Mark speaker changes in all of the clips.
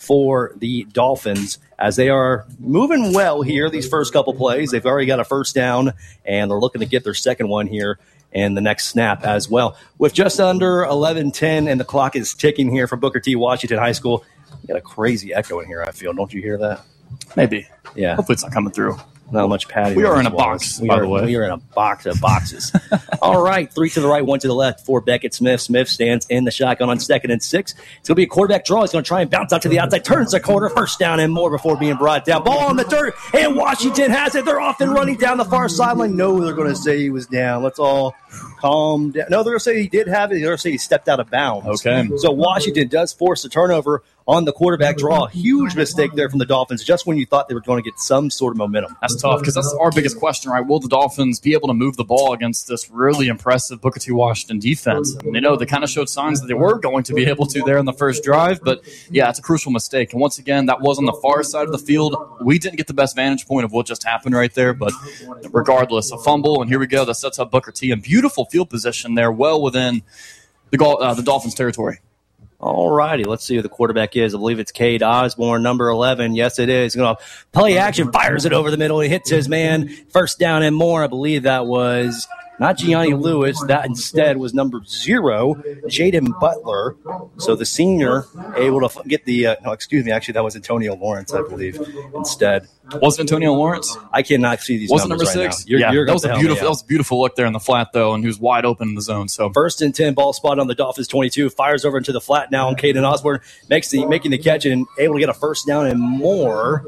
Speaker 1: for the Dolphins as they are moving well here these first couple plays. They've already got a first down, and they're looking to get their second one here in the next snap as well. With just under 11:10 and the clock is ticking here for Booker T. Washington High School. You got a crazy echo in here, I feel. Don't you hear that?
Speaker 2: Maybe.
Speaker 1: Yeah.
Speaker 2: Hopefully it's not coming through.
Speaker 1: Not much padding.
Speaker 2: We are in a box, by the way.
Speaker 1: We are in a box of boxes. All right, 3 to the right, 1 to the left for Beckett Smith. Smith stands in the shotgun on 2nd and 6. It's going to be a quarterback draw. He's going to try and bounce out to the outside, turns the corner, first down and more before being brought down. Ball on the dirt, and Washington has it. They're off and running down the far sideline. No, they're going to say he was down. Let's all calm down. No, they're going to say he did have it. They're going to say he stepped out of bounds.
Speaker 2: Okay.
Speaker 1: So Washington does force a turnover on the quarterback draw. Huge mistake there from the Dolphins just when you thought they were going to get some sort of momentum.
Speaker 2: That's tough because that's our biggest question, right? Will the Dolphins be able to move the ball against this really impressive Booker T. Washington defense? And they kind of showed signs that they were going to be able to there in the first drive, but yeah, it's a crucial mistake. And once again, that was on the far side of the field. We didn't get the best vantage point of what just happened right there, but regardless, a fumble, and here we go. That sets up Booker T. in beautiful field position there, well within the Dolphins' territory.
Speaker 1: All righty, let's see who the quarterback is. I believe it's Cade Osborne, number 11. Yes, it is. He's going to play action, fires it over the middle. He hits his man. First down and more. I believe that was not Gianni Lewis. That instead was number 0, Jaden Butler. So the senior able to get the actually, that was Antonio Lawrence, I believe, instead.
Speaker 2: Was it Antonio Lawrence?
Speaker 1: I cannot see these
Speaker 2: was
Speaker 1: numbers
Speaker 2: number
Speaker 1: right
Speaker 2: 6?
Speaker 1: Now.
Speaker 2: That was a beautiful look there in the flat, though, and he was wide open in the zone. So
Speaker 1: 1st and 10, ball spot on the Dolphins 22. Fires over into the flat now on Caden Osborne. Making the catch and able to get a first down and more.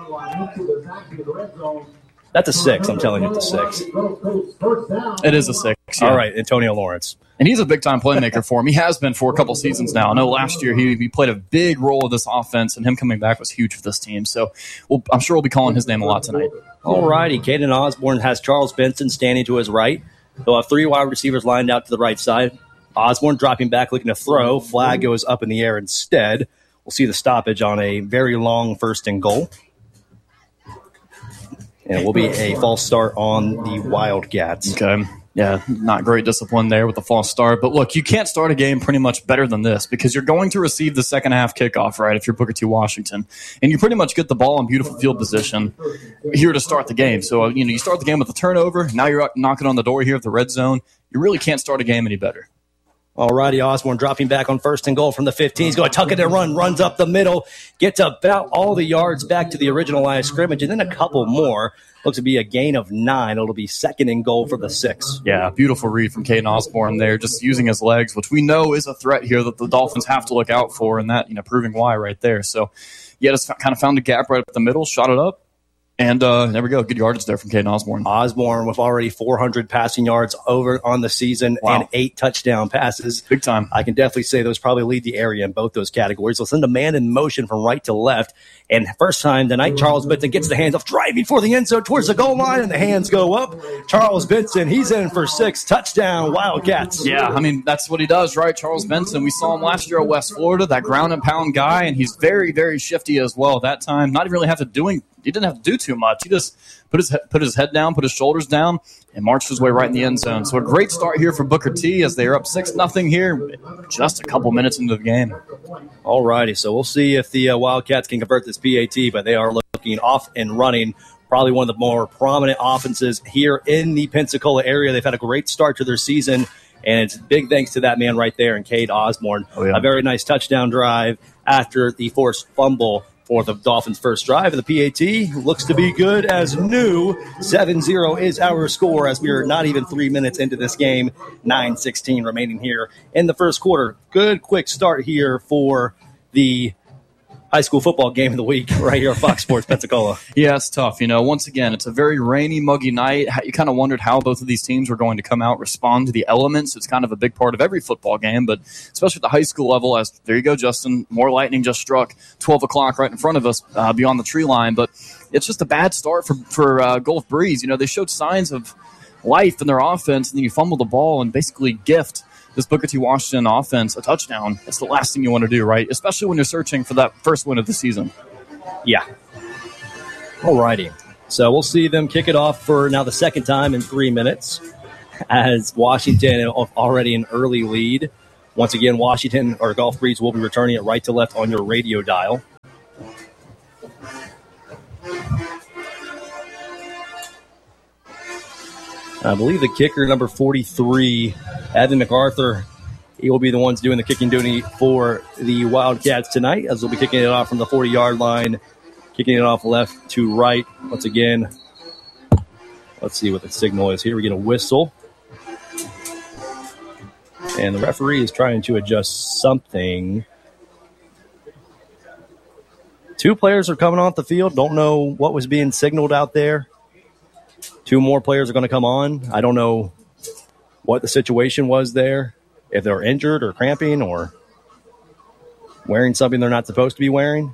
Speaker 1: That's a 6. I'm telling you, it's a 6.
Speaker 2: It is a 6. Yeah.
Speaker 1: All right, Antonio Lawrence.
Speaker 2: And he's a big-time playmaker for him. He has been for a couple seasons now. I know last year he played a big role in this offense, and him coming back was huge for this team. So I'm sure we'll be calling his name a lot tonight.
Speaker 1: All righty. Caden Osborne has Charles Benson standing to his right. He'll have 3 wide receivers lined out to the right side. Osborne dropping back, looking to throw. Flag goes up in the air instead. We'll see the stoppage on a very long 1st and goal. And it will be a false start on the Wildcats.
Speaker 2: Okay. Yeah, not great discipline there with the false start. But look, you can't start a game pretty much better than this because you're going to receive the second half kickoff, right, if you're Booker T. Washington. And you pretty much get the ball in beautiful field position here to start the game. So, you start the game with a turnover. Now you're knocking on the door here of the red zone. You really can't start a game any better.
Speaker 1: All righty, Osborne dropping back on 1st and goal from the 15. He's going to tuck it and run, runs up the middle, gets about all the yards back to the original line of scrimmage, and then a couple more. Looks to be a gain of 9. It'll be 2nd and goal for the 6.
Speaker 2: Yeah, beautiful read from Caden Osborne there, just using his legs, which we know is a threat here that the Dolphins have to look out for, and that, proving why right there. So, yeah, just kind of found a gap right up the middle, shot it up. And there we go. Good yardage there from Caden Osborne.
Speaker 1: Osborne with already 400 passing yards over on the season and 8 touchdown passes.
Speaker 2: Big time.
Speaker 1: I can definitely say those probably lead the area in both those categories. They'll send a man in motion from right to left. And first time tonight, Charles Benson gets the hands off, driving for the end zone towards the goal line, and the hands go up. Charles Benson, he's in for 6. Touchdown, Wildcats.
Speaker 2: Yeah, that's what he does, right? Charles Benson, we saw him last year at West Florida, that ground and pound guy, and he's very, very shifty as well. That time, not even really he didn't have to do too much. He just put his head down, put his shoulders down, and marched his way right in the end zone. So a great start here for Booker T as they are up 6-0 here, just a couple minutes into the game.
Speaker 1: All righty, so we'll see if the Wildcats can convert this PAT, but they are looking off and running. Probably one of the more prominent offenses here in the Pensacola area. They've had a great start to their season, and it's big thanks to that man right there in Cade Osborne.
Speaker 2: Oh, yeah.
Speaker 1: A very nice touchdown drive after the forced fumble for the Dolphins' first drive. And the PAT looks to be good as new. 7-0 is our score as we are not even 3 minutes into this game. 9:16 remaining here in the first quarter. Good quick start here for the high school football game of the week right here on Fox Sports Pensacola.
Speaker 2: Yeah, it's tough. Once again, it's a very rainy, muggy night. You kind of wondered how both of these teams were going to come out, respond to the elements. It's kind of a big part of every football game, but especially at the high school level, as there you go, Justin, more lightning just struck 12 o'clock right in front of us beyond the tree line, but it's just a bad start for Gulf Breeze. They showed signs of life in their offense, and then you fumble the ball and basically gift this Booker T. Washington offense a touchdown. That's the last thing you want to do, right? Especially when you're searching for that first win of the season.
Speaker 1: Yeah. All righty. So we'll see them kick it off for now the second time in 3 minutes as Washington already an early lead. Once again, Washington or Gulf Breeze will be returning it right to left on your radio dial. I believe the kicker, number 43, Evan MacArthur, he will be the ones doing the kicking duty for the Wildcats tonight, as they'll be kicking it off from the 40-yard line, kicking it off left to right. Once again, let's see what the signal is here. We get a whistle. And the referee is trying to adjust something. 2 players are coming off the field. Don't know what was being signaled out there. 2 more players are going to come on. I don't know what the situation was there, if they're injured or cramping or wearing something they're not supposed to be wearing.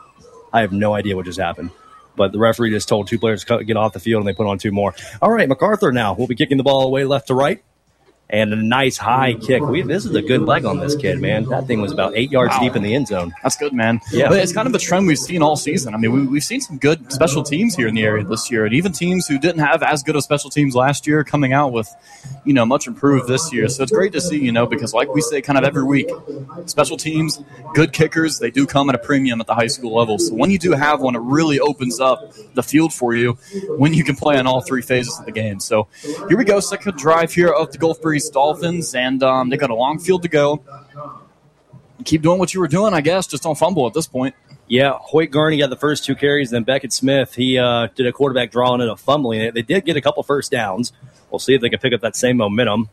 Speaker 1: I have no idea what just happened. But the referee just told 2 players to get off the field, and they put on 2 more. All right, MacArthur now will be kicking the ball away left to right. And a nice high kick. This is a good leg on this kid, man. That thing was about 8 yards deep in the end zone.
Speaker 2: That's good, man.
Speaker 1: Yeah.
Speaker 2: But it's kind of a trend we've seen all season. I mean, we've seen some good special teams here in the area this year, and even teams who didn't have as good of special teams last year coming out with, much improved this year. So it's great to see, because like we say kind of every week, special teams, good kickers, they do come at a premium at the high school level. So when you do have one, it really opens up the field for you when you can play on all 3 phases of the game. So here we go, second drive here of the Gulf Breeze Dolphins. And they got a long field to go. Keep doing what you were doing, I guess. Just don't fumble at this point.
Speaker 1: Yeah, Hoyt Gurney got the first 2 carries. Then Beckett Smith, he did a quarterback draw and ended up fumbling it. They did get a couple first downs. We'll see if they can pick up that same momentum.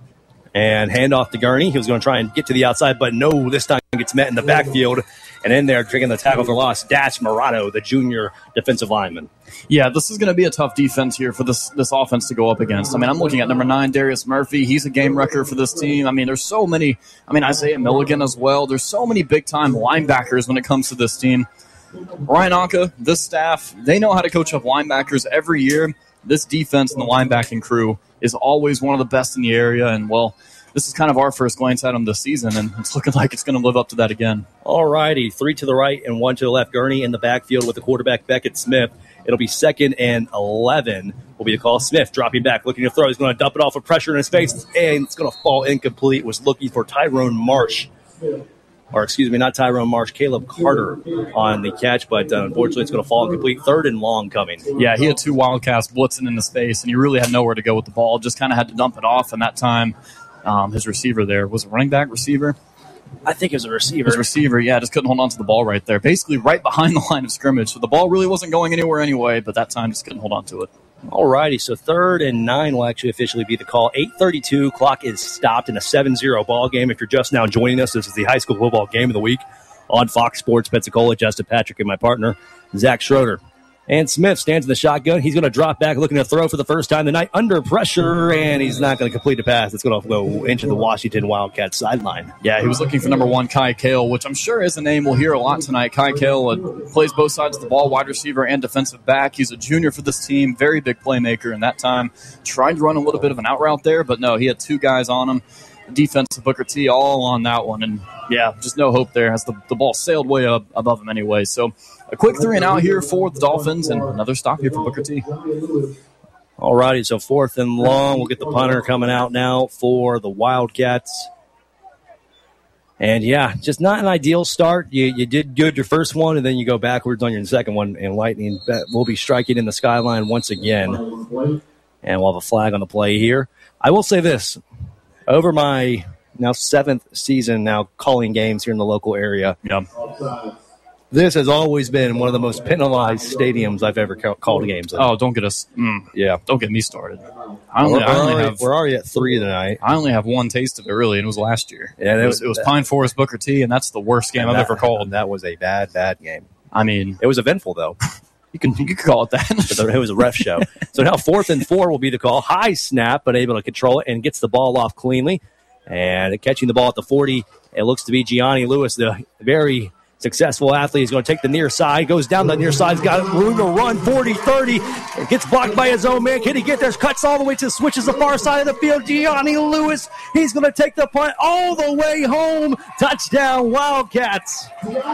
Speaker 1: And hand off to Gurney. He was going to try and get to the outside, but no, this time gets met in the backfield. And in there, taking the tackle for loss, Dash Murado, the junior defensive lineman.
Speaker 2: Yeah, this is going to be a tough defense here for this offense to go up against. I mean, I'm looking at number 9, Darius Murphy. He's a game wrecker for this team. I mean, there's so many. I mean, Isaiah Milligan as well. There's so many big-time linebackers when it comes to this team. Ryan Anka, this staff, they know how to coach up linebackers every year. This defense and the linebacking crew is always one of the best in the area. And, well, this is kind of our first glance at them this season, and it's looking like it's going to live up to that again.
Speaker 1: All righty, 3 to the right and 1 to the left. Gurney in the backfield with the quarterback, Beckett Smith. It'll be 2nd and 11 will be the call. Smith dropping back, looking to throw. He's going to dump it off with pressure in his face, and it's going to fall incomplete. Was looking for Tyrone Marsh. Or, excuse me, not Tyrone Marsh, Caleb Carter on the catch, but unfortunately it's going to fall incomplete. 3rd and long coming.
Speaker 2: Yeah, he had 2 Wildcats blitzing in his face, and he really had nowhere to go with the ball. Just kind of had to dump it off, and that time his receiver there, was it running back receiver?
Speaker 1: I think it was a receiver.
Speaker 2: It was a receiver, yeah, just couldn't hold on to the ball right there. Basically right behind the line of scrimmage. So the ball really wasn't going anywhere anyway, but that time just couldn't hold on to it.
Speaker 1: All righty, so 3rd and 9 will actually officially be the call. 8:32, clock is stopped in a 7-0 ball game. If you're just now joining us, this is the high school football game of the week on Fox Sports Pensacola. Justin Patrick and my partner, Zach Schroeder. And Smith stands in the shotgun. He's going to drop back, looking to throw for the first time tonight under pressure, and he's not going to complete a pass. It's going to go into the Washington Wildcats sideline.
Speaker 2: Yeah, he was looking for number 1, Kai Kale, which I'm sure is a name we'll hear a lot tonight. Kai Kale plays both sides of the ball, wide receiver and defensive back. He's a junior for this team, very big playmaker, and that time tried to run a little bit of an out route there, but no, he had 2 guys on him. Defense of Booker T all on that one, and yeah, just no hope there as the ball sailed way up above him anyway. So a quick 3 and out here for the Dolphins, and another stop here for Booker T.
Speaker 1: All righty, so 4th and long. We'll get the punter coming out now for the Wildcats. And yeah, just not an ideal start. You did good your first one, and then you go backwards on your second one, and Lightning will be striking in the skyline once again. And we'll have a flag on the play here. I will say this. Over my now 7th season now calling games here in the local area, this has always been one of the most penalized stadiums I've ever called games in.
Speaker 2: Oh, don't get us.
Speaker 1: Yeah.
Speaker 2: Don't get me started.
Speaker 1: We're already at 3 tonight.
Speaker 2: I only have 1 taste of it, really, and it was last year.
Speaker 1: Yeah,
Speaker 2: it was Pine Forest Booker T, and that's the worst game I've ever called.
Speaker 1: That was a bad game.
Speaker 2: I mean,
Speaker 1: it was eventful, though.
Speaker 2: You could call it that.
Speaker 1: But it was a ref show. So now 4th and 4 will be the call. High snap, but able to control it and gets the ball off cleanly. And catching the ball at the 40, it looks to be Gianni Lewis, the very successful athlete. He's going to take the near side, goes down the near side. He's got room to run, 40-30. It gets blocked by his own man. Can he get there? Cuts all the way to switches the far side of the field. Gianni Lewis, he's going to take the punt all the way home. Touchdown, Wildcats.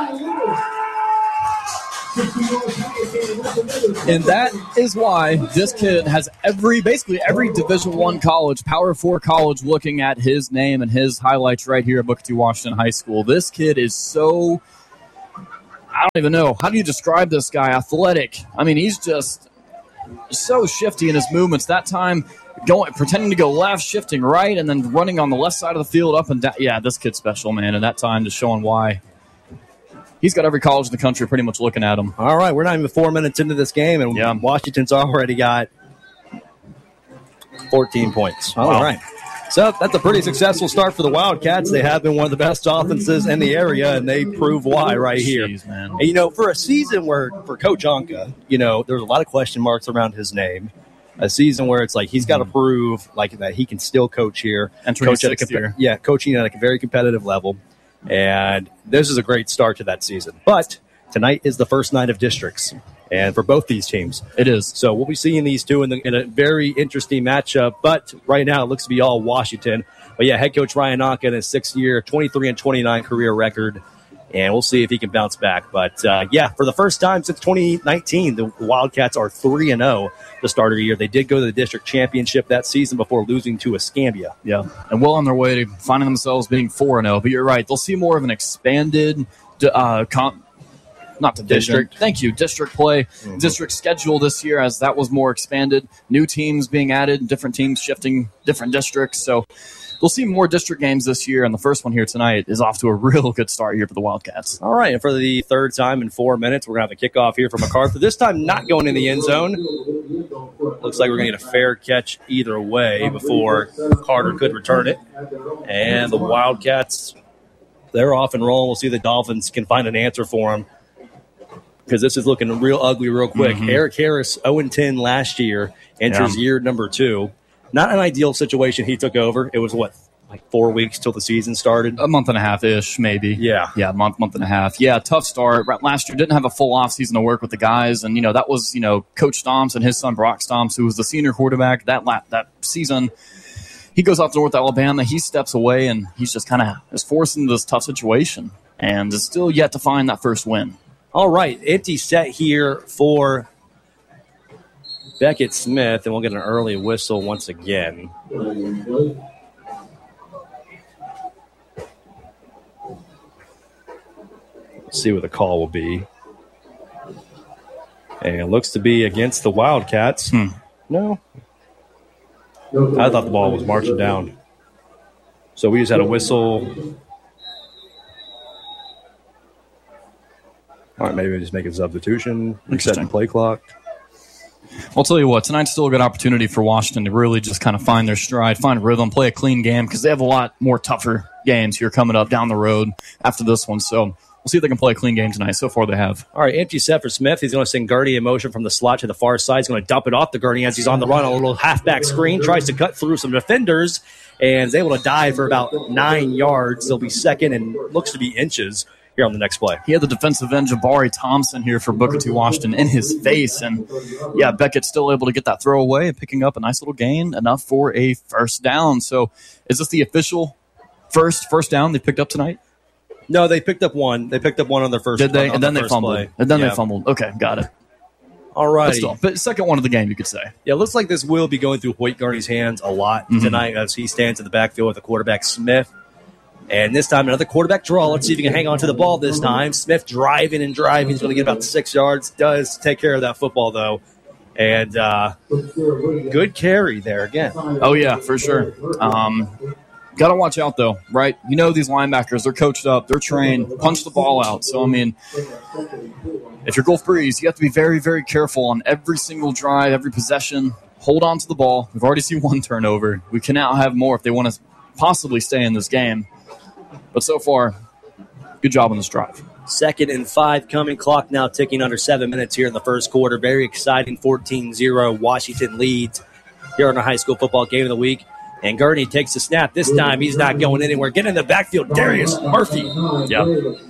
Speaker 2: And that is why this kid has basically every Division I college, Power 4 college, looking at his name and his highlights right here at Booker T. Washington High School. This kid is so, I don't even know, how do you describe this guy? Athletic. I mean, he's just so shifty in his movements. That time, pretending to go left, shifting right, and then running on the left side of the field up and down. Yeah, this kid's special, man. And that time just showing why. He's got every college in the country pretty much looking at him.
Speaker 1: All right, we're not even 4 minutes into this game, and Washington's already got 14 points. All right. So that's a pretty successful start for the Wildcats. They have been one of the best offenses in the area, and they prove why right here.
Speaker 2: Jeez, man.
Speaker 1: And, for a season where, for Coach Anka, there's a lot of question marks around his name. A season where it's like he's got to prove that he can still coach here.
Speaker 2: Coaching
Speaker 1: at a very competitive level. And this is a great start to that season. But tonight is the first night of districts, and for both these teams.
Speaker 2: It is.
Speaker 1: So we'll be seeing these two in a very interesting matchup. But right now it looks to be all Washington. But, head coach Ryan Anka in his 6th year, 23-29 career record. And we'll see if he can bounce back. But, for the first time since 2019, the Wildcats are 3-0 the start of the year. They did go to the district championship that season before losing to Escambia.
Speaker 2: Yeah, and well on their way to finding themselves being 4-0. But you're right. They'll see more of an expanded district. Thank you. District play, district schedule this year, as that was more expanded. New teams being added, different teams shifting different districts. So we'll see more district games this year, and the first one here tonight is off to a real good start here for the Wildcats.
Speaker 1: All right, and for the third time in 4 minutes, we're going to have a kickoff here from MacArthur. This time not going in the end zone. Looks like we're going to get a fair catch either way before Carter could return it. And the Wildcats, they're off and rolling. We'll see if the Dolphins can find an answer for them, because this is looking real ugly real quick. Eric Harris, 0-10 last year, enters year number 2. Not an ideal situation he took over. It was, 4 weeks till the season started?
Speaker 2: A month and a half-ish, maybe.
Speaker 1: Yeah,
Speaker 2: month and a half. Yeah, tough start. Last year didn't have a full offseason to work with the guys, and, that was, Coach Stomps and his son Brock Stomps, who was the senior quarterback that season. He goes off to North Alabama. He steps away, and he's just kind of is forced into this tough situation and is still yet to find that first win.
Speaker 1: All right, empty set here for Beckett Smith, and we'll get an early whistle once again. Let's see what the call will be. And it looks to be against the Wildcats. No. I thought the ball was marching down. So we just had a whistle. All right, maybe we just make a substitution, resetting play clock.
Speaker 2: I'll tell you what, tonight's still a good opportunity for Washington to really just kind of find their stride, find rhythm, play a clean game, because they have a lot more tougher games here coming up down the road after this one. So we'll see if they can play a clean game tonight. So far they have.
Speaker 1: All right, empty set for Smith. He's going to send Gardy in motion from the slot to the far side. He's going to dump it off the Gardy as he's on the run. A little halfback screen, tries to cut through some defenders, and is able to dive for about 9 yards. They'll be second and looks to be inches here on the next play.
Speaker 2: He had the defensive end, Jabari Thompson, here for Booker T. Washington in his face. And, Beckett's still able to get that throw away and picking up a nice little gain, enough for a first down. So is this the official first down they picked up tonight?
Speaker 1: No, they picked up one. They picked up one on their first.
Speaker 2: Did they? And then they fumbled. Play. And then they fumbled. Okay, got it.
Speaker 1: All right.
Speaker 2: But second one of the game, you could say.
Speaker 1: Yeah, it looks like this will be going through Hoyt Garney's hands a lot tonight as he stands in the backfield with the quarterback, Smith. And this time, another quarterback draw. Let's see if he can hang on to the ball this time. Smith driving. He's going to get about 6 yards. Does take care of that football, though. And good carry there again.
Speaker 2: Oh, yeah, for sure. Got to watch out, though, right? These linebackers, they're coached up. They're trained. Punch the ball out. So, if you're Gulf Breeze, you have to be very, very careful on every single drive, every possession. Hold on to the ball. We've already seen one turnover. We can now have more if they want to possibly stay in this game. But so far, good job on this drive.
Speaker 1: 2nd and 5 coming. Clock now ticking under 7 minutes here in the first quarter. Very exciting 14-0 Washington leads here on our high school football game of the week. And Gurney takes the snap. This time he's not going anywhere. Get in the backfield. Darius Murphy.
Speaker 2: Yeah.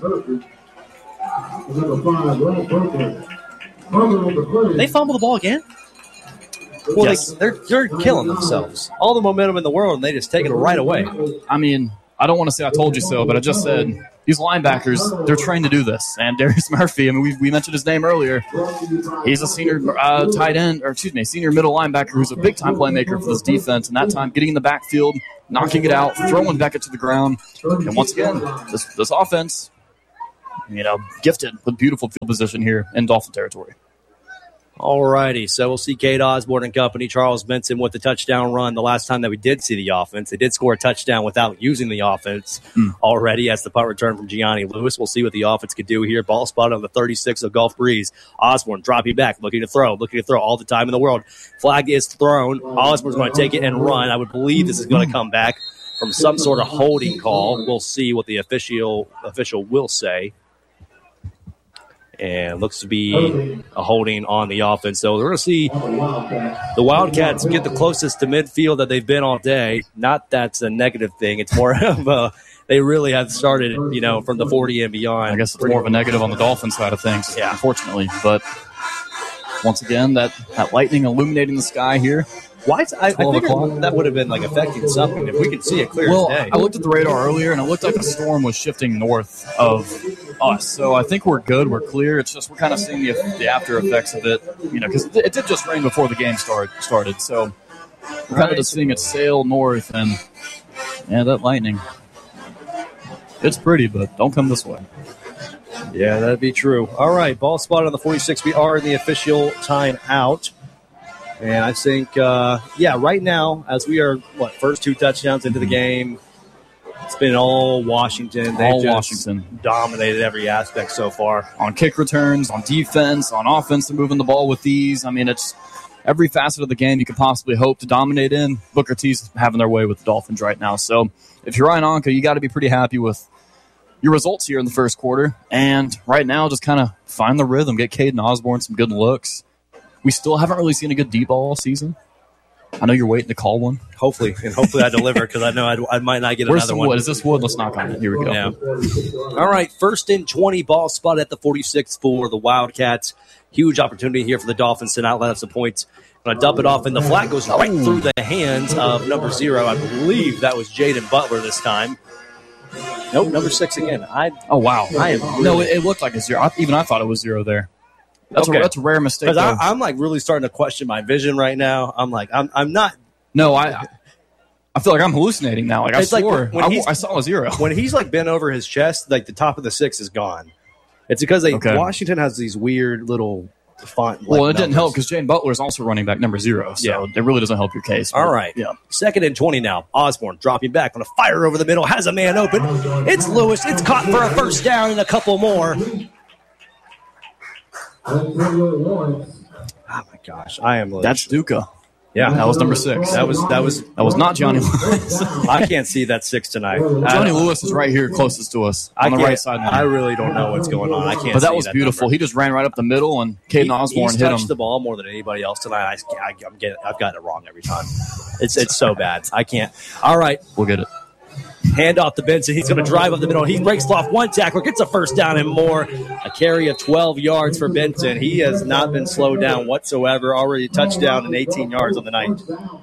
Speaker 1: They fumble the ball again? Well,
Speaker 2: yes.
Speaker 1: They're killing themselves. All the momentum in the world, and they just take it right away.
Speaker 2: I don't want to say I told you so, but I just said these linebackers, they're trained to do this. And Darius Murphy, we mentioned his name earlier. He's a senior senior middle linebacker who's a big-time playmaker for this defense. And that time, getting in the backfield, knocking it out, throwing Beckett to the ground. And once again, this offense, gifted with beautiful field position here in Dolphin territory.
Speaker 1: All righty, so we'll see Cade Osborne and company, Charles Benson with the touchdown run. The last time that we did see the offense, they did score a touchdown without using the offense already as the punt return from Gianni Lewis. We'll see what the offense could do here. Ball spot on the 36 of Gulf Breeze. Osborne dropping back, looking to throw all the time in the world. Flag is thrown. Osborne's going to take it and run. I would believe this is going to come back from some sort of holding call. We'll see what the official will say. And looks to be a holding on the offense. So we're going to see the Wildcats get the closest to midfield that they've been all day. Not that's a negative thing. It's more of they really have started, from the 40 and beyond.
Speaker 2: I guess it's more of a negative on the Dolphins side of things, unfortunately. But once again, that lightning illuminating the sky here.
Speaker 1: Why? I figured that would have been affecting something if we could see it clear as day.
Speaker 2: I looked at the radar earlier, and it looked like a storm was shifting north of us. So I think we're good. We're clear. It's just we're kind of seeing the after effects of it, because it did just rain before the game started. So we're kind of just seeing it sail north, and that lightning. It's pretty, but don't come this way.
Speaker 1: Yeah, that'd be true. All right, ball spot on the 46. We are in the official timeout. And I think, right now, as we are, first 2 touchdowns into the game, it's been all Washington. They've dominated every aspect so far.
Speaker 2: On kick returns, on defense, on offense, they're moving the ball with ease. I mean, it's every facet of the game you could possibly hope to dominate in. Booker T's having their way with the Dolphins right now. So if you're Ryan Anka, you got to be pretty happy with your results here in the first quarter. And right now, just kind of find the rhythm, get Caden Osborne some good looks. We still haven't really seen a good deep ball all season. I know you're waiting to call one.
Speaker 1: Hopefully I deliver because I know I might not get another one.
Speaker 2: Wood? Is this wood? Let's knock on it. Here we go.
Speaker 1: Yeah. All right, 1st and 20, ball spot at the 46 for the Wildcats. Huge opportunity here for the Dolphins to not let up some points. Going to dump it off, and the flag goes right through the hands of number 0. I believe that was Jaden Butler this time. Nope, number 6 again.
Speaker 2: Wow.
Speaker 1: No,
Speaker 2: it looked like a 0. Even I thought it was 0 there. That's a rare mistake.
Speaker 1: Because I'm really starting to question my vision right now. I'm not.
Speaker 2: No, I feel like I'm hallucinating now. I swore I saw a 0.
Speaker 1: When he's bent over his chest, the top of the 6 is gone. It's because Washington has these weird little font.
Speaker 2: Well, it didn't help because Jane Butler is also running back number 0, so it really doesn't help your case.
Speaker 1: All right. Yeah. 2nd and 20 now. Osborne dropping back on a fire over the middle, has a man open. It's Lewis. It's caught for a first down and a couple more. Oh my gosh, I am.
Speaker 2: That's Duca.
Speaker 1: Yeah,
Speaker 2: that was number 6.
Speaker 1: That was
Speaker 2: not Johnny Lewis.
Speaker 1: I can't see that 6 tonight.
Speaker 2: Johnny Lewis is right here closest to us on the right side.
Speaker 1: I really don't know what's going on. I can't.
Speaker 2: But that was beautiful. He just ran right up the middle, and Caden Osborne hit him.
Speaker 1: He's touched the ball more than anybody else tonight. I've got it wrong every time. It's so bad. I can't. All right,
Speaker 2: we'll get it.
Speaker 1: Hand off to Benson. He's going to drive up the middle. He breaks off one tackler, gets a first down and more. A carry of 12 yards for Benson. He has not been slowed down whatsoever. Already a touchdown and 18 yards on the night.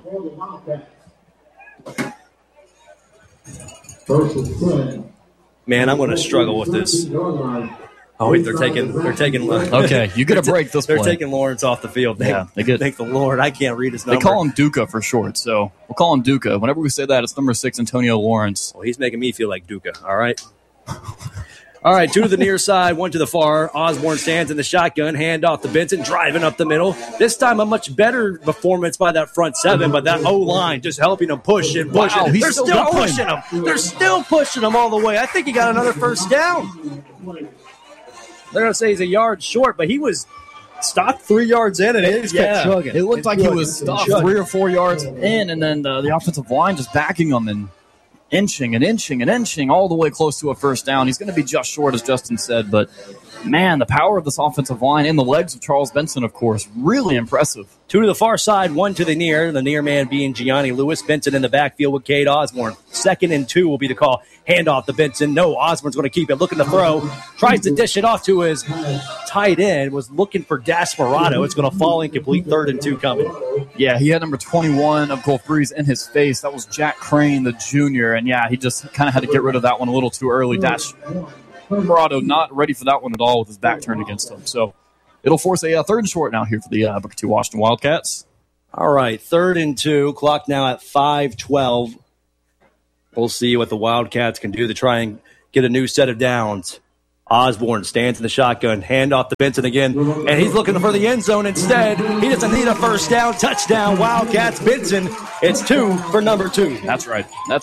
Speaker 1: Man, I'm going to struggle with this. Oh, wait, they're taking.
Speaker 2: Okay, you get a break this play.
Speaker 1: They're taking Lawrence off the field. Thank the Lord. I can't read his number.
Speaker 2: They call him Duca for short, so we'll call him Duca. Whenever we say that, it's number 6, Antonio Lawrence.
Speaker 1: Well, he's making me feel like Duca. All right. All right, 2 to the near side, 1 to the far. Osborne stands in the shotgun, hand off to Benson, driving up the middle. This time a much better performance by that front 7, but that O-line just helping him push and push.
Speaker 2: Wow,
Speaker 1: They're still pushing him. They're still pushing him all the way. I think he got another first down. They're going to say he's a yard short, but he was stopped 3 yards in, and
Speaker 2: it looked like he was stopped 3 or 4 yards in, and then the offensive line just backing him and inching all the way close to a first down. He's going to be just short, as Justin said, but man, the power of this offensive line and the legs of Charles Benson, of course, really impressive.
Speaker 1: 2 to the far side, 1 to the near man being Gianni Lewis. Benson in the backfield with Cade Osborne. 2nd and 2 will be the call. Handoff to Benson. No, Osborne's going to keep it. Looking to throw. Tries to dish it off to his tight end. Was looking for Desperado. It's going to fall incomplete. 3rd and 2 coming.
Speaker 2: Yeah, he had number 21 of Gulf Breeze in his face. That was Jack Crane, the junior. And, yeah, he just kind of had to get rid of that one a little too early. Desperado not ready for that one at all with his back turned against him. So it'll force a 3rd and short now here for the Booker T. Washington Wildcats.
Speaker 1: All right, 3rd and 2. Clock now at 5:12. We'll see what the Wildcats can do to try and get a new set of downs. Osborne stands in the shotgun, hand off to Benson again, and he's looking for the end zone instead. He doesn't need a first down, touchdown, Wildcats. Benson, it's 2 for number 2.
Speaker 2: That's right.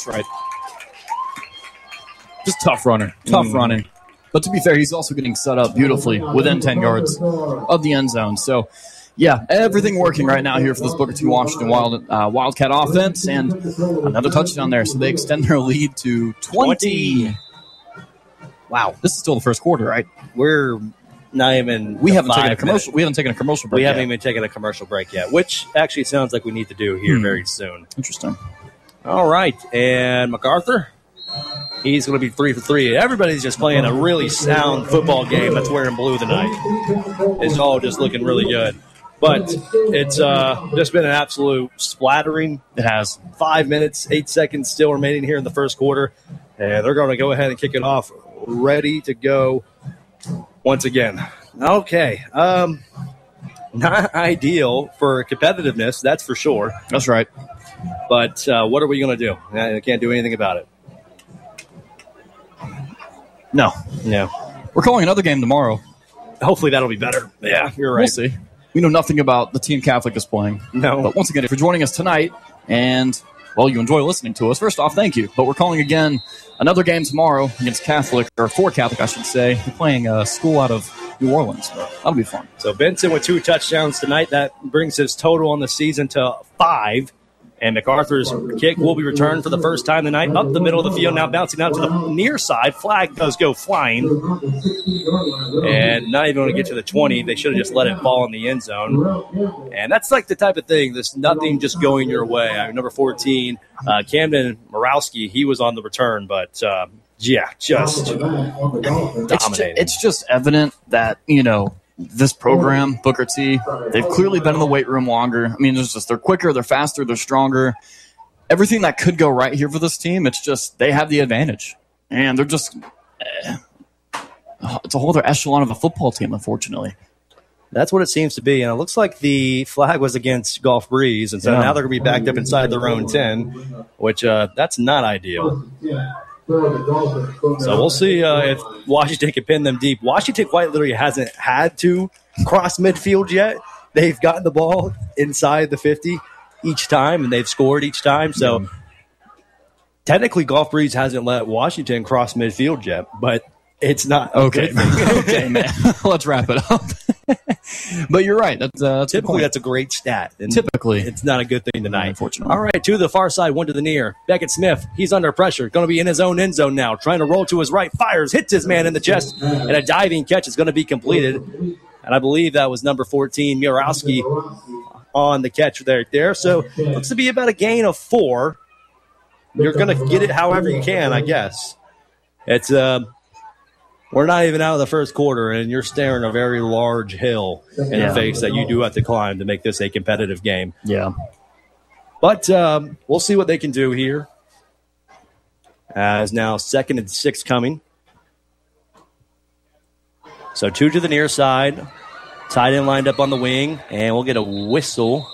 Speaker 2: Just tough running. But to be fair, he's also getting set up beautifully within 10 yards of the end zone. So, yeah, everything working right now here for this Booker T. Washington Wildcat offense, and another touchdown there. So they extend their lead to 20. Wow, this is still the first quarter, right?
Speaker 1: We're not even.
Speaker 2: We haven't taken a commercial. We haven't taken a commercial break.
Speaker 1: We haven't even taken a commercial break yet, which actually sounds like we need to do here very soon.
Speaker 2: Interesting.
Speaker 1: All right, and MacArthur, he's going to be 3 for 3. Everybody's just playing a really sound football game. That's wearing blue tonight. It's all just looking really good. But it's just been an absolute splattering.
Speaker 2: It has.
Speaker 1: 5 minutes, 8 seconds still remaining here in the first quarter. And they're going to go ahead and kick it off. Ready to go once again. Okay. Not ideal for competitiveness, that's for sure.
Speaker 2: That's right.
Speaker 1: But what are we going to do? I can't do anything about it.
Speaker 2: No. We're calling another game tomorrow.
Speaker 1: Hopefully that'll be better. Yeah, you're right.
Speaker 2: We'll see. We know nothing about the team Catholic is playing.
Speaker 1: No.
Speaker 2: But once again, if you're joining us tonight and, well, you enjoy listening to us, first off, thank you. But we're calling again another game tomorrow against Catholic, or for Catholic, I should say. They're playing a school out of New Orleans. That'll be fun.
Speaker 1: So Benson with 2 touchdowns tonight. That brings his total on the season to 5. And MacArthur's kick will be returned for the first time tonight up the middle of the field, now bouncing out to the near side. Flag does go flying. And not even going to get to the 20. They should have just let it fall in the end zone. And that's like the type of thing. There's nothing just going your way. I mean, number 14, Camden Morowski, he was on the return. But, just dominating.
Speaker 2: It's just evident that, this program, Booker T, they've clearly been in the weight room longer. I mean, they're quicker, they're faster, they're stronger. Everything that could go right here for this team, it's just they have the advantage. And they're just it's a whole other echelon of a football team, unfortunately.
Speaker 1: That's what it seems to be. And it looks like the flag was against Gulf Breeze. And so now they're going to be backed up inside their own 10, which that's not ideal. So we'll see if Washington can pin them deep. Washington quite literally hasn't had to cross midfield yet. They've gotten the ball inside the 50 each time, and they've scored each time. So technically, Gulf Breeze hasn't let Washington cross midfield yet, but it's not
Speaker 2: okay. Okay, man. Let's wrap it up. But you're right. That's
Speaker 1: typically that's a great stat. And
Speaker 2: typically,
Speaker 1: it's not a good thing tonight.
Speaker 2: Unfortunately.
Speaker 1: All right, to the far side, 1 to the near. Beckett Smith, he's under pressure. Going to be in his own end zone now. Trying to roll to his right, fires, hits his man in the chest, and a diving catch is going to be completed. And I believe that was number 14, Murawski, on the catch there. So looks to be about a gain of 4. You're going to get it however you can, I guess. It's we're not even out of the first quarter, and you're staring a very large hill in the face that you do have to climb to make this a competitive game.
Speaker 2: Yeah.
Speaker 1: But we'll see what they can do here. As now 2nd and 6 coming. So 2 to the near side. Tight end lined up on the wing, and we'll get a whistle.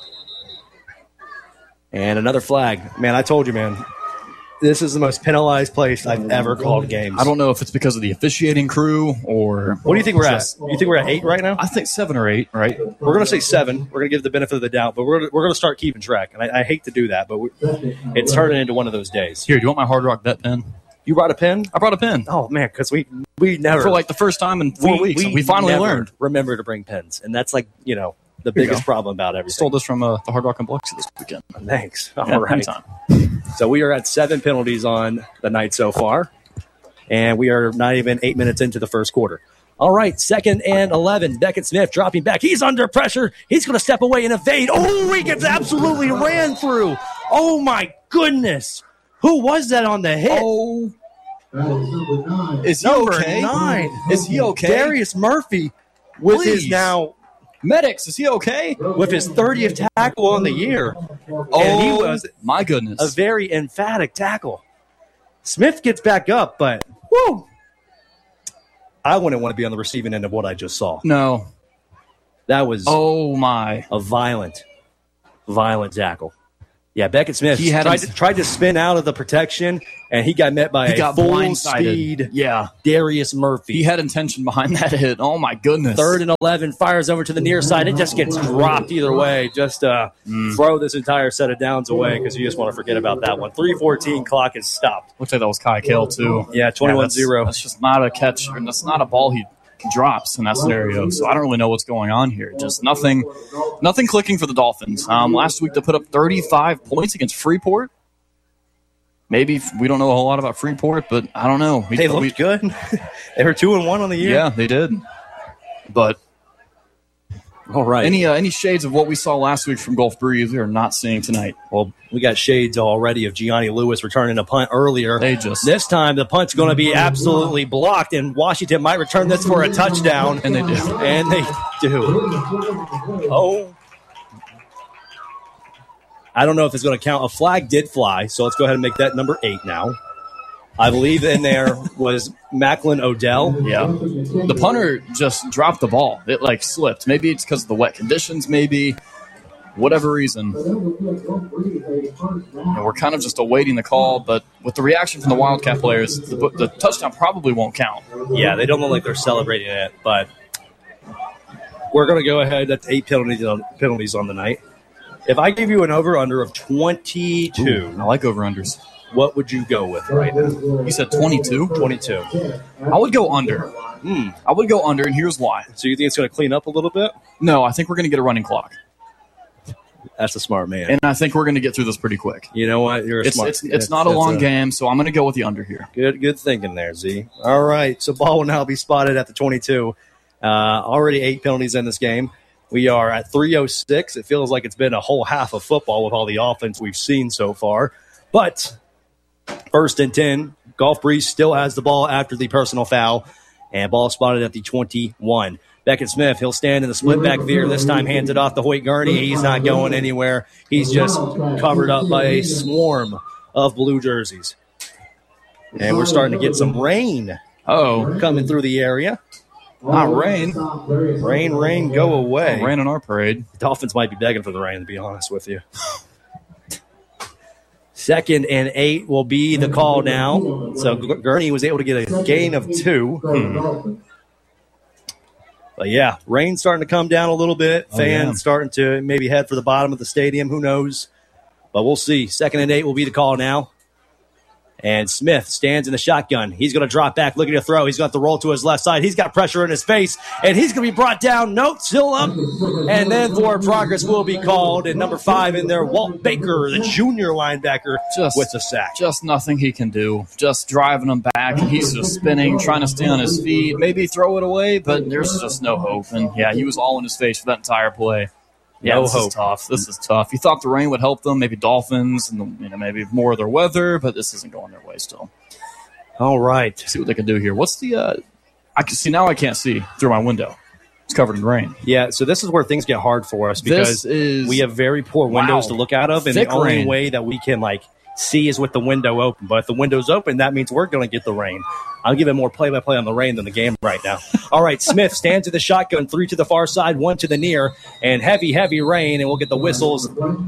Speaker 1: And another flag. Man, I told you, man. This is the most penalized place I've ever called games.
Speaker 2: I don't know if it's because of the officiating crew or...
Speaker 1: What do you think we're at? You think we're at 8 right now?
Speaker 2: I think 7 or 8, right?
Speaker 1: We're going to say 7. We're going to give the benefit of the doubt, but we're going to start keeping track. And I hate to do that, but it's turning into one of those days.
Speaker 2: Here, do you want my Hard Rock bet pen?
Speaker 1: You brought a pen?
Speaker 2: I brought a pen.
Speaker 1: Oh, man, because we never...
Speaker 2: For like the first time in 4 weeks, we finally learned.
Speaker 1: Remember to bring pens. And that's like, the biggest problem about everything.
Speaker 2: Stole this from the Hard Rock and Biloxi this weekend.
Speaker 1: Thanks. All right. Anytime. So we are at 7 penalties on the night so far, and we are not even 8 minutes into the first quarter. All right, 2nd and 11. Beckett Smith dropping back. He's under pressure. He's going to step away and evade. Oh, he gets absolutely ran through. Oh, my goodness. Who was that on the hit?
Speaker 2: Oh. Is he
Speaker 1: number
Speaker 2: okay?
Speaker 1: 9.
Speaker 2: Is he okay?
Speaker 1: Darius Murphy with his now...
Speaker 2: Medics, is he okay?
Speaker 1: With his 30th tackle on the year. And he was,
Speaker 2: my goodness,
Speaker 1: a very emphatic tackle. Smith gets back up, but whoo! I wouldn't want to be on the receiving end of what I just saw.
Speaker 2: No.
Speaker 1: That was
Speaker 2: a violent
Speaker 1: tackle. Yeah, Beckett Smith tried to spin out of the protection, and he got met by a full-speed Darius Murphy.
Speaker 2: He had intention behind that hit. Oh, my goodness.
Speaker 1: 3rd and 11, fires over to the near side. It just gets dropped either way. Just throw this entire set of downs away because you just want to forget about that one. 3:14, clock is stopped.
Speaker 2: Looks like that was Kai Kale, too.
Speaker 1: Yeah, 21-0.
Speaker 2: That's just not a catch, and that's not a ball he drops in that scenario. So I don't really know what's going on here. Just nothing clicking for the Dolphins. Last week they put up 35 points against Freeport. Maybe we don't know a whole lot about Freeport, but I don't know.
Speaker 1: They looked good. They were 2-1 on the year.
Speaker 2: Yeah, they did. But
Speaker 1: all right.
Speaker 2: Any shades of what we saw last week from Gulf Breeze we are not seeing tonight?
Speaker 1: Well, we got shades already of Gianni Lewis returning a punt earlier. This time the punt's going to be absolutely blocked, and Washington might return this for a touchdown.
Speaker 2: And they do.
Speaker 1: And they do. Oh. I don't know if it's going to count. A flag did fly, so let's go ahead and make that number 8 now. I believe in there was Macklin Odell.
Speaker 2: Yeah. The punter just dropped the ball. It, slipped. Maybe it's because of the wet conditions, maybe. Whatever reason. And we're kind of just awaiting the call, but with the reaction from the Wildcat players, the touchdown probably won't count.
Speaker 1: Yeah, they don't look like they're celebrating it, but we're going to go ahead. That's 8 penalties on the night. If I give you an over-under of 22.
Speaker 2: Ooh, I like over-unders.
Speaker 1: What would you go with right now?
Speaker 2: You said 22?
Speaker 1: 22.
Speaker 2: I would go under. I would go under, and here's why.
Speaker 1: So you think it's going to clean up a little bit?
Speaker 2: No, I think we're going to get a running clock.
Speaker 1: That's a smart man.
Speaker 2: And I think we're going to get through this pretty quick.
Speaker 1: You know what? You're smart.
Speaker 2: It's not a long game, so I'm going to go with the under here.
Speaker 1: Good thinking there, Z. All right, so ball will now be spotted at the 22. Already 8 penalties in this game. We are at 3:06. It feels like it's been a whole half of football with all the offense we've seen so far. But 1st and 10, Gulf Breeze still has the ball after the personal foul, and ball spotted at the 21. Beckett Smith, he'll stand in the split back veer. This time hands it off to Hoyt Gurney. He's not going anywhere. He's just covered up by a swarm of blue jerseys. And we're starting to get some rain coming through the area.
Speaker 2: Not rain.
Speaker 1: Rain, go away.
Speaker 2: Rain on our parade.
Speaker 1: Dolphins might be begging for the rain, to be honest with you. 2nd and 8 will be the call now. So Gurney was able to get a gain of 2. But, yeah, rain starting to come down a little bit. Fans starting to maybe head for the bottom of the stadium. Who knows? But we'll see. 2nd and 8 will be the call now. And Smith stands in the shotgun. He's going to drop back, looking to throw. He's got the roll to his left side. He's got pressure in his face, and he's going to be brought down. Nope, still up. And then forward progress will be called. And number 5 in there, Walt Baker, the junior linebacker, with the sack.
Speaker 2: Just nothing he can do. Just driving him back. He's just spinning, trying to stay on his feet. Maybe throw it away, but there's just no hope. And, yeah, he was all in his face for that entire play. Yeah, this is tough. This is tough. You thought the rain would help them, maybe Dolphins, and maybe more of their weather, but this isn't going their way still.
Speaker 1: All right.
Speaker 2: See what they can do here. What's the I can see now. I can't see through my window. It's covered in rain.
Speaker 1: Yeah, so this is where things get hard for us because we have very poor windows to look out of, and the only way that we can see is with the window open. But if the window's open, that means we're going to get the rain. I'll give it more play-by-play on the rain than the game right now. All right, Smith stands to the shotgun, 3 to the far side, 1 to the near, and heavy rain, and we'll get the whistles.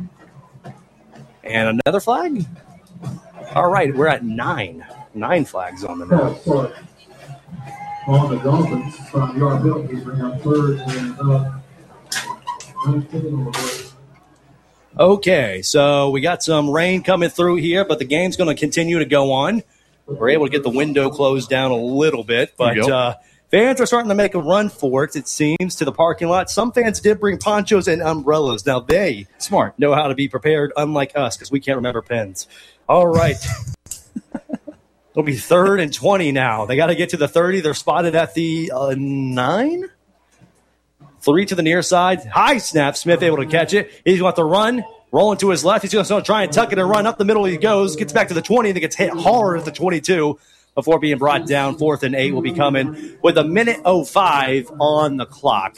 Speaker 1: And another flag? All right, we're at 9. 9 flags on the net.
Speaker 3: On the Dolphins, 5-yard penalty, bring up 3rd and 19.
Speaker 1: Okay, so we got some rain coming through here, but the game's going to continue to go on. We're able to get the window closed down a little bit, but fans are starting to make a run for it, it seems, to the parking lot. Some fans did bring ponchos and umbrellas. Now, they know how to be prepared, unlike us, because we can't remember pens. All right. It'll be 3rd and 20 now. They got to get to the 30. They're spotted at the 9. 3 to the near side. High snap. Smith able to catch it. He's going to have to run. Rolling to his left. He's going to try and tuck it and run. Up the middle he goes. Gets back to the 20. Then gets hit hard at the 22 before being brought down. 4th and 8 will be coming with 1:05 on the clock.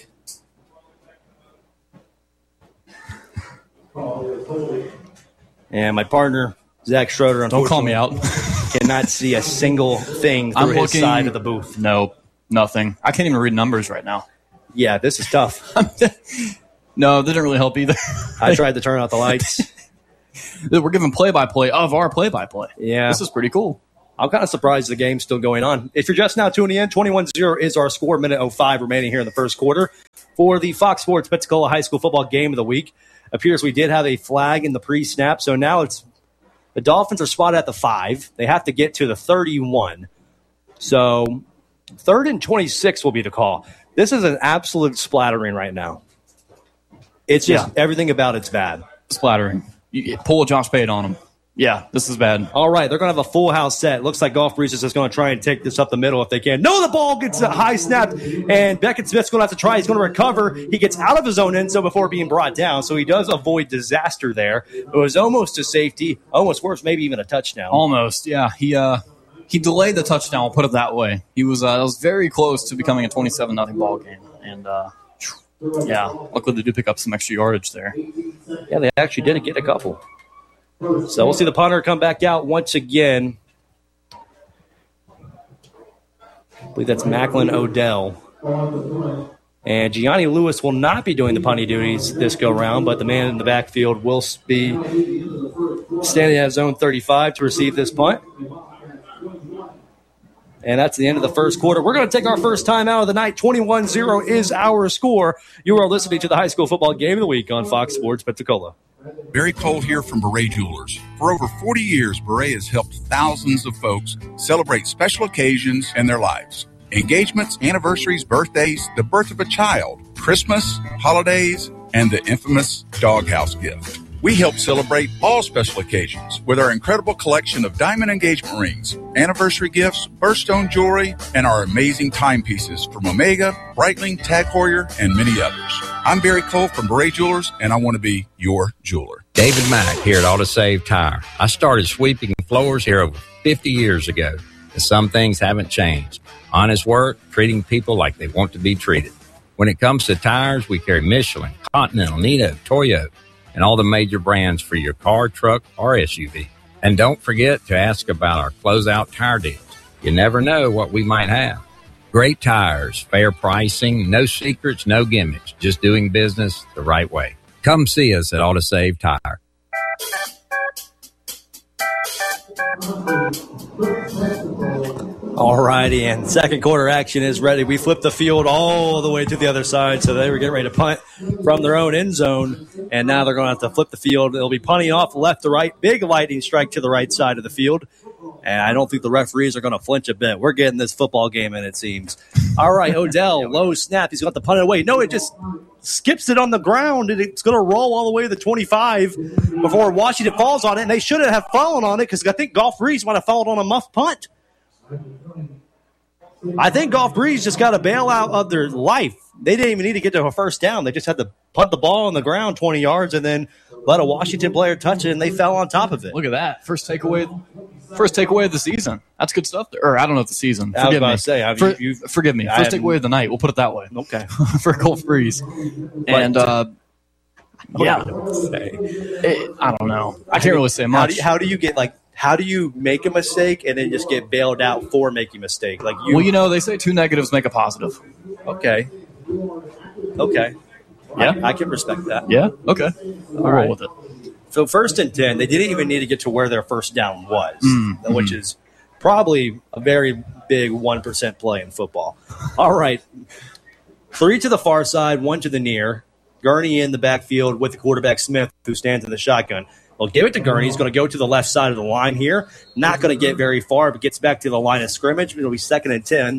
Speaker 1: And my partner, Zach Schroeder,
Speaker 2: don't call me out,
Speaker 1: cannot see a single thing through his side of the booth.
Speaker 2: Nope, nothing. I can't even read numbers right now.
Speaker 1: Yeah, this is tough.
Speaker 2: No, they didn't really help either.
Speaker 1: I tried to turn out the lights.
Speaker 2: We're giving play-by-play of our play-by-play.
Speaker 1: Yeah.
Speaker 2: This is pretty cool.
Speaker 1: I'm kind of surprised the game's still going on. If you're just now tuning in, 21-0 is our score. Minute 05 remaining here in the first quarter for the Fox Sports Pensacola High School Football Game of the Week. Appears we did have a flag in the pre-snap, so now it's the Dolphins are spotted at the 5. They have to get to the 31. So 3rd and 26 will be the call. This is an absolute splattering right now. It's just everything about it's bad.
Speaker 2: Splattering. You pull a Josh Pate on him. Yeah, this is bad.
Speaker 1: All right, they're going to have a full house set. Looks like Golf Breeze is just going to try and take this up the middle if they can. No, the ball gets high snapped, and Beckett Smith's going to have to try. He's going to recover. He gets out of his own end zone before being brought down, so he does avoid disaster there. It was almost a safety, almost worse, maybe even a touchdown.
Speaker 2: Almost, yeah. He delayed the touchdown, we'll put it that way. He was it was very close to becoming a 27-0 ball game, and luckily they did pick up some extra yardage there.
Speaker 1: Yeah, they actually did get a couple. So we'll see the punter come back out once again. I believe that's Macklin Odell. And Gianni Lewis will not be doing the punting duties this go-round, but the man in the backfield will be standing at zone 35 to receive this punt. And that's the end of the first quarter. We're going to take our first time out of the night. 21-0 is our score. You are listening to the High School Football Game of the Week on Fox Sports Pensacola.
Speaker 4: Barry Cole here from Beret Jewelers. For over 40 years, Beret has helped thousands of folks celebrate special occasions in their lives. Engagements, anniversaries, birthdays, the birth of a child, Christmas, holidays, and the infamous doghouse gift. We help celebrate all special occasions with our incredible collection of diamond engagement rings, anniversary gifts, birthstone jewelry, and our amazing timepieces from Omega, Breitling, Tag Heuer, and many others. I'm Barry Cole from Beret Jewelers, and I want to be your jeweler.
Speaker 5: David Mack here at AutoSave Tire. I started sweeping floors here over 50 years ago, and some things haven't changed. Honest work, treating people like they want to be treated. When it comes to tires, we carry Michelin, Continental, Nitto, Toyo, and all the major brands for your car, truck, or SUV. And don't forget to ask about our closeout tire deals. You never know what we might have. Great tires, fair pricing, no secrets, no gimmicks, just doing business the right way. Come see us at AutoSave Tire.
Speaker 1: All righty, and second quarter action is ready. We flipped the field all the way to the other side, so they were getting ready to punt from their own end zone, and now they're going to have to flip the field. They'll be punting off left to right, big lightning strike to the right side of the field, and I don't think the referees are going to flinch a bit. We're getting this football game in, it seems. All right, Odell, low snap. He's got to punt it away. No, it just skips it on the ground, and it's going to roll all the way to the 25 before Washington falls on it, and they shouldn't have fallen on it because I think Golf Breeze might have fallen on a muff punt. I think Golf Breeze just got a bailout of their life. They didn't even need to get to a first down. They just had to punt the ball on the ground 20 yards and then let a Washington player touch it, and they fell on top of it.
Speaker 2: Look at that. First takeaway of the season. That's good stuff. Or I don't know if the season.
Speaker 1: I was about to say.
Speaker 2: Forgive me. First takeaway of the night. We'll put it that way.
Speaker 1: Okay.
Speaker 2: For Golf Breeze. And, I don't know. I can't really say much.
Speaker 1: How do you get, how do you make a mistake and then just get bailed out for making a mistake?
Speaker 2: They say two negatives make a positive.
Speaker 1: Okay.
Speaker 2: Yeah.
Speaker 1: I can respect that.
Speaker 2: Yeah? Okay. I'll roll with it.
Speaker 1: So 1st and 10, they didn't even need to get to where their first down was, which is probably a very big 1% play in football. All right. 3 to the far side, 1 to the near. Gurney in the backfield with the quarterback Smith, who stands in the shotgun. Well, give it to Gurney. He's going to go to the left side of the line here. Not going to get very far, but gets back to the line of scrimmage. It'll be 2nd and 10,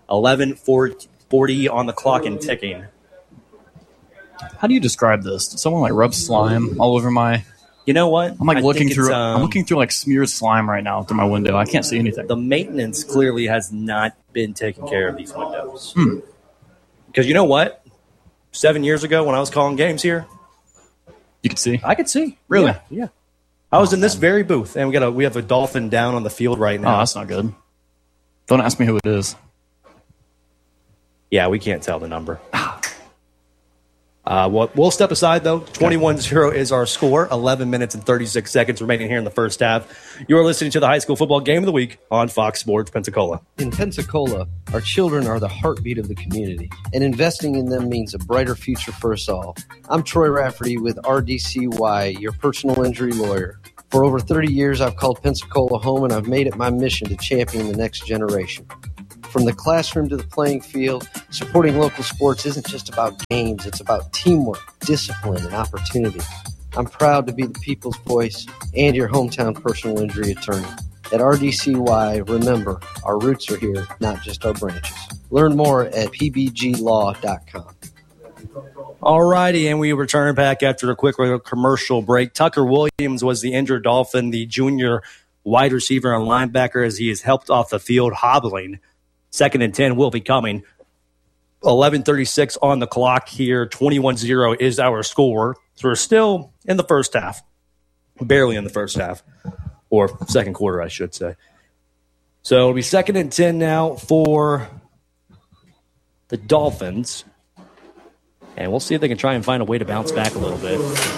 Speaker 1: 11:40 on the clock and ticking.
Speaker 2: How do you describe this? Did someone rub slime all over my?
Speaker 1: You know what?
Speaker 2: I'm looking through. I'm looking through smeared slime right now through my window. I can't see anything.
Speaker 1: The maintenance clearly has not been taking care of these windows. Because you know what? 7 years ago when I was calling games here,
Speaker 2: you could see.
Speaker 1: I could see.
Speaker 2: Really?
Speaker 1: Yeah. I was in this very booth, and we have a Dolphin down on the field right now.
Speaker 2: Oh, that's not good. Don't ask me who it is.
Speaker 1: Yeah, we can't tell the number. We'll step aside, though. 21-0 is our score. 11 minutes and 36 seconds remaining here in the first half. You are listening to the High School Football Game of the Week on Fox Sports Pensacola.
Speaker 6: In Pensacola, our children are the heartbeat of the community, and investing in them means a brighter future for us all. I'm Troy Rafferty with RDCY, your personal injury lawyer. For over 30 years, I've called Pensacola home, and I've made it my mission to champion the next generation. From the classroom to the playing field, supporting local sports isn't just about games. It's about teamwork, discipline, and opportunity. I'm proud to be the people's voice and your hometown personal injury attorney. At RDCY, remember, our roots are here, not just our branches. Learn more at pbglaw.com.
Speaker 1: All righty, and we return back after a quick commercial break. Tucker Williams was the injured Dolphin, the junior wide receiver and linebacker, as he is helped off the field hobbling. 2nd and 10 will be coming. 11:36 on the clock here. 21-0 is our score. So we're still in the first half. Barely in the first half. Or second quarter, I should say. So it'll be 2nd and 10 now for the Dolphins. And we'll see if they can try and find a way to bounce back a little bit.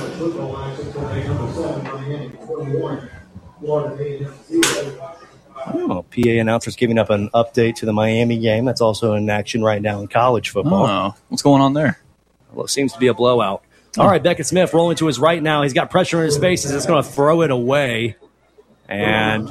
Speaker 1: Oh, PA announcers giving up an update to the Miami game. That's also in action right now in college football.
Speaker 2: Oh, what's going on there?
Speaker 1: Well, it seems to be a blowout. All right, Beckett Smith rolling to his right now. He's got pressure in his face. He's just going to throw it away. And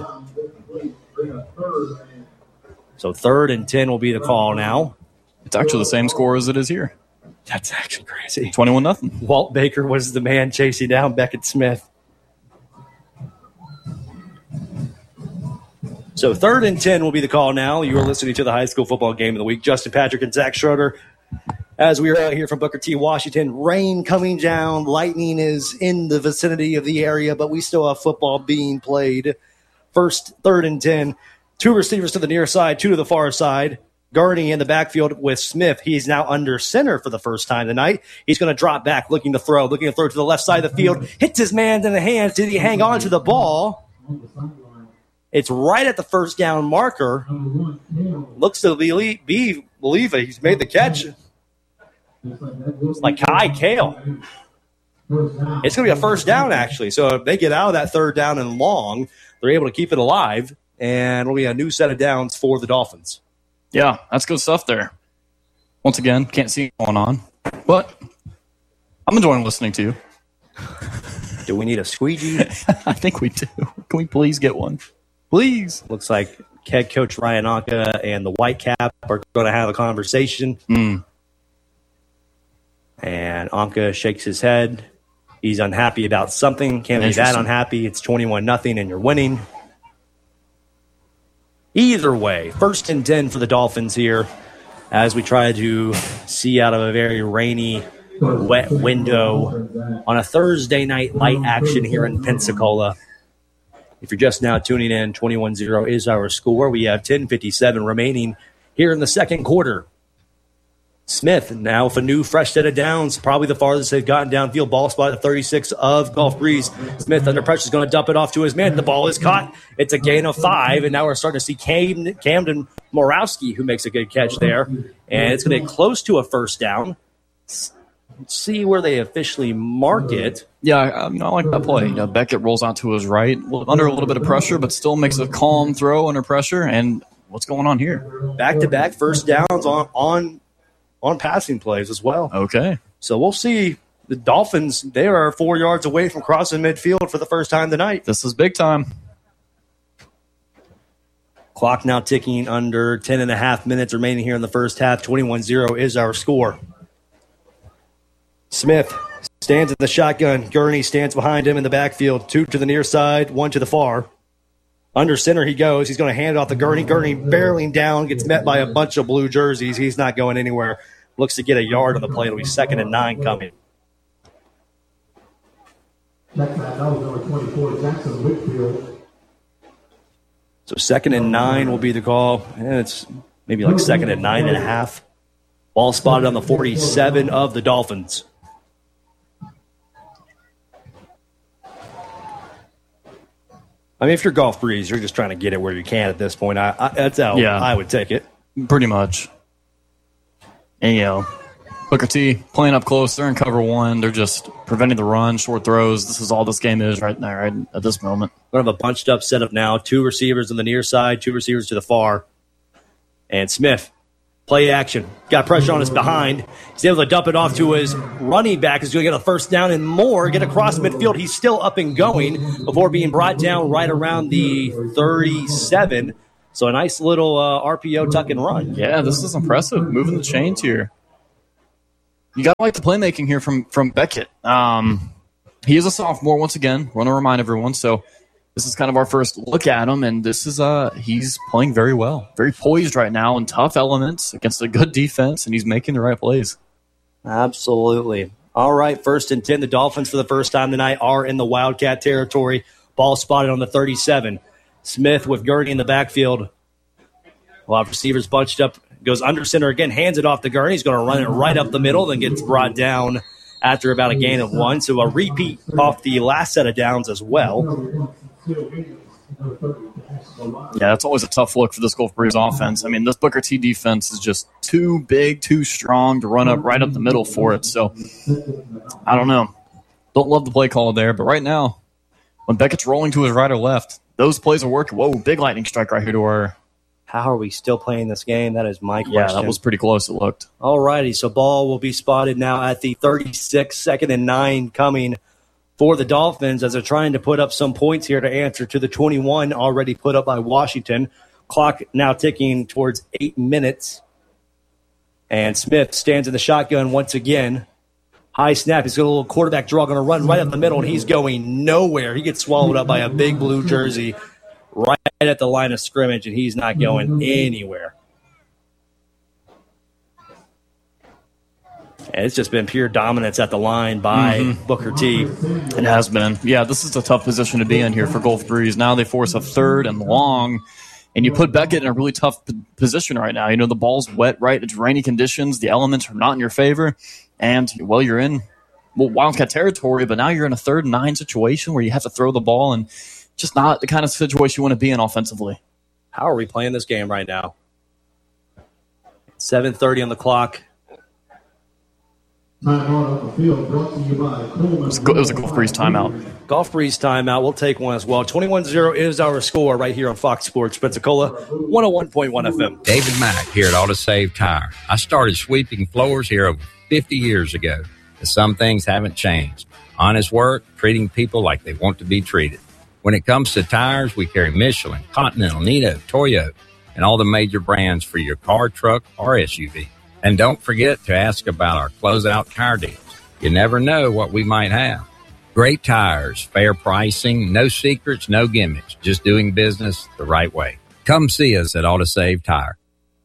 Speaker 1: so 3rd and 10 will be the call now.
Speaker 2: It's actually the same score as it is here.
Speaker 1: That's actually crazy.
Speaker 2: 21-0.
Speaker 1: Walt Baker was the man chasing down Beckett Smith. So 3rd and 10 will be the call now. You are listening to the High School Football Game of the Week. Justin Patrick and Zach Schroeder. As we are out here from Booker T, Washington, rain coming down. Lightning is in the vicinity of the area, but we still have football being played. 3rd and 10. 2 receivers to the near side, 2 to the far side. Gurney in the backfield with Smith. He's now under center for the first time tonight. He's going to drop back, looking to throw to the left side of the field. Hits his man in the hands. Did he hang on to the ball? It's right at the first down marker. Looks to believe he's made the catch. It's like Kai Kale. It's going to be a first down, actually. So if they get out of that 3rd down and long, they're able to keep it alive, and it'll be a new set of downs for the Dolphins.
Speaker 2: Yeah, that's good stuff there. Once again, can't see what's going on, but I'm enjoying listening to you.
Speaker 1: Do we need a squeegee?
Speaker 2: I think we do. Can we please get one? Please.
Speaker 1: Looks like head coach Ryan Anka and the Whitecap are going to have a conversation. And Anka shakes his head. He's unhappy about something. Can't be that unhappy. It's 21-0 and you're winning. Either way, 1st and 10 for the Dolphins here as we try to see out of a very rainy, wet window on a Thursday night light action here in Pensacola. If you're just now tuning in, 21-0 is our score. We have 10:57 remaining here in the second quarter. Smith now with a new fresh set of downs, probably the farthest they've gotten downfield. Ball spot at 36 of Gulf Breeze. Smith under pressure is going to dump it off to his man. The ball is caught. It's a gain of 5, and now we're starting to see Camden Morawski, who makes a good catch there. And it's going to get close to a first down. Let's see where they officially mark it.
Speaker 2: Yeah, I like that play. Beckett rolls out to his right, under a little bit of pressure, but still makes a calm throw under pressure. And what's going on here?
Speaker 1: Back-to-back first downs on passing plays as well.
Speaker 2: Okay.
Speaker 1: So we'll see. The Dolphins, they are 4 yards away from crossing midfield for the first time tonight.
Speaker 2: This is big time.
Speaker 1: Clock now ticking under 10.5 minutes remaining here in the first half. 21-0 is our score. Smith stands in the shotgun. Gurney stands behind him in the backfield. 2 to the near side, 1 to the far. Under center he goes. He's going to hand it off to Gurney. Gurney barreling down, gets met by a bunch of blue jerseys. He's not going anywhere. Looks to get a yard on the play. It'll be 2nd and 9 coming.
Speaker 3: Next man, that was number 24, Jackson Whitfield.
Speaker 1: So 2nd and 9 will be the call. And it's maybe like 2nd and 9.5. Ball spotted on the 47 of the Dolphins. I mean, if you're Gulf Breeze, you're just trying to get it where you can at this point. That's how I would take it.
Speaker 2: Pretty much. And, Booker T playing up close. They're in cover one. They're just preventing the run, short throws. This is all this game is right now, right at this moment.
Speaker 1: We have a bunched up setup now. 2 receivers on the near side, 2 receivers to the far. And Smith, play action. Got pressure on his behind. He's able to dump it off to his running back. He's going to get a first down and more. Get across midfield. He's still up and going before being brought down right around the 37. So a nice little RPO tuck and run.
Speaker 2: Yeah, this is impressive. Moving the chains here. You got to like the playmaking here from Beckett. He is a sophomore once again. Want to remind everyone. So this is kind of our first look at him, and this is he's playing very well, very poised right now in tough elements against a good defense, and he's making the right plays.
Speaker 1: Absolutely. All right, 1st and 10. The Dolphins for the first time tonight are in the Wildcat territory. Ball spotted on the 37. Smith with Gurney in the backfield. We'll have receivers bunched up. Goes under center again, hands it off to Gurney. He's going to run it right up the middle, then gets brought down after about a gain of 1. So a repeat off the last set of downs as well.
Speaker 2: Yeah, that's always a tough look for this Gulf Breeze offense. I mean, this Booker T defense is just too big, too strong to run up right up the middle for it. So, I don't know. Don't love the play call there, but right now, when Beckett's rolling to his right or left, those plays are working. Whoa, big lightning strike right here to our...
Speaker 1: How are we still playing this game? That is my question.
Speaker 2: Yeah, that was pretty close, it looked.
Speaker 1: All righty, so ball will be spotted now at the 36, 2nd and 9 coming for the Dolphins as they're trying to put up some points here to answer to the 21 already put up by Washington. Clock now ticking towards 8 minutes. And Smith stands in the shotgun once again. High snap. He's got a little quarterback draw, going to run right up the middle, and he's going nowhere. He gets swallowed up by a big blue jersey right at the line of scrimmage, and he's not going anywhere. And it's just been pure dominance at the line by Booker T.
Speaker 2: It has been. Yeah, this is a tough position to be in here for Gulf Breeze. Now they force a 3rd and long, and you put Beckett in a really tough position right now. You know, the ball's wet, right? It's rainy conditions. The elements are not in your favor. And, well, you're in Wildcat territory, but now you're in a 3rd and 9 situation where you have to throw the ball, and just not the kind of situation you want to be in offensively.
Speaker 1: How are we playing this game right now? 7:30 on the clock.
Speaker 2: It was a Gulf Breeze timeout.
Speaker 1: Gulf Breeze timeout. We'll take one as well. 21-0 is our score right here on Fox Sports Pensacola, 101.1 FM.
Speaker 5: David Mack here at Auto Save Tire. I started sweeping floors here over 50 years ago, but some things haven't changed. Honest work, treating people like they want to be treated. When it comes to tires, we carry Michelin, Continental, Nitto, Toyo, and all the major brands for your car, truck, or SUV. And don't forget to ask about our closeout tire deals. You never know what we might have. Great tires, fair pricing, no secrets, no gimmicks, just doing business the right way. Come see us at Auto Save Tire.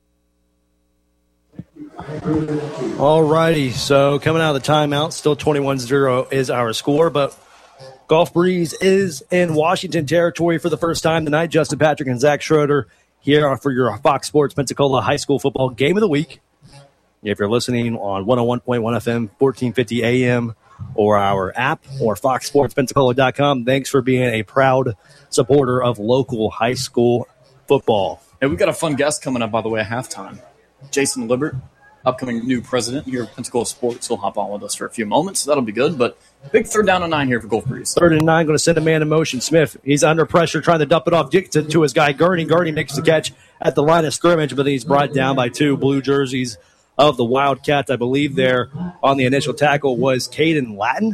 Speaker 1: All righty, so coming out of the timeout, still 21-0 is our score, but Gulf Breeze is in Washington territory for the first time tonight. Justin Patrick and Zach Schroeder here for your Fox Sports Pensacola High School Football Game of the Week. If you're listening on 101.1 FM, 1450 AM, or our app, or foxsportspensacola.com, thanks for being a proud supporter of local high school football.
Speaker 2: Hey, we've got a fun guest coming up, by the way, at halftime. Jason Libbert, upcoming new president here at Pensacola Sports. He'll hop on with us for a few moments, so that'll be good. But big 3rd down and 9 here for Gulf Breeze.
Speaker 1: 3rd and 9, going to send a man in motion. Smith, he's under pressure, trying to dump it off to his guy, Gurney. Gurney makes the catch at the line of scrimmage, but he's brought down by 2 blue jerseys of the Wildcats. I believe there on the initial tackle was Caden Latin.